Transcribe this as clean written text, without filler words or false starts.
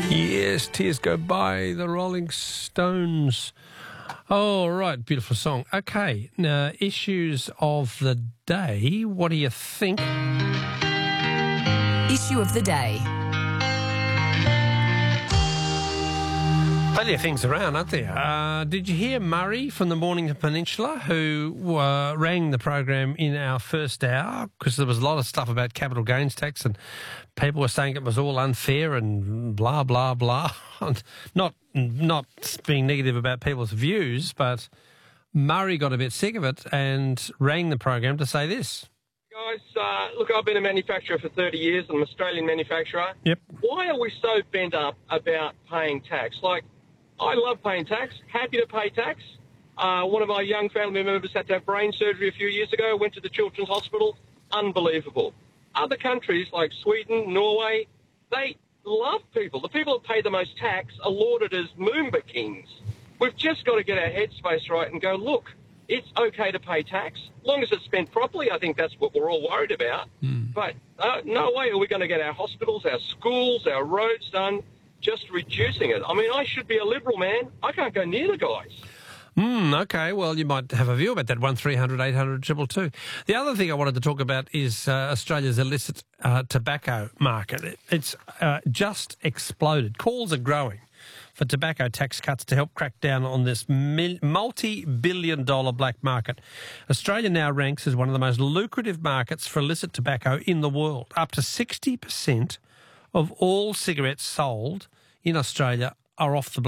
Yes, Tears Go By, the Rolling Stones. Oh, right, beautiful song. Okay, now, issues of the day. What do you think? Issue of the day. Plenty of things around, aren't there? Did you hear Murray from the Mornington Peninsula, who rang the program in our first hour because there was a lot of stuff about capital gains tax and people were saying it was all unfair and blah, blah, blah. Not being negative about people's views, but Murray got a bit sick of it and rang the program to say this. Guys, look, I've been a manufacturer for 30 years. I'm an Australian manufacturer. Yep. Why are we so bent up about paying tax? Like, I love paying tax, happy to pay tax. One of my young family members had to have brain surgery a few years ago, went to the Children's Hospital. Unbelievable. Other countries like Sweden, Norway, they love people. The people that pay the most tax are lauded as Moomba kings. We've just got to get our headspace right and go, look, it's okay to pay tax. As long as it's spent properly, I think that's what we're all worried about. But no way are we going to get our hospitals, our schools, our roads done just reducing it. I mean, I should be a Liberal, man. I can't go near the guys. Okay, well, you might have a view about that, 1300 800 222. The other thing I wanted to talk about is Australia's illicit tobacco market. It's just exploded. Calls are growing for tobacco tax cuts to help crack down on this multi-billion-dollar black market. Australia now ranks as one of the most lucrative markets for illicit tobacco in the world. Up to 60% of all cigarettes sold in Australia are off the